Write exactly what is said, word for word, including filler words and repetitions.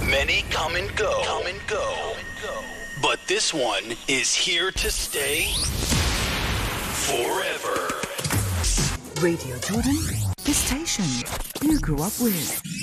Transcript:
Many come and go, come and go, but this one is here to stay forever. Radio Jordan, the station you grew up with.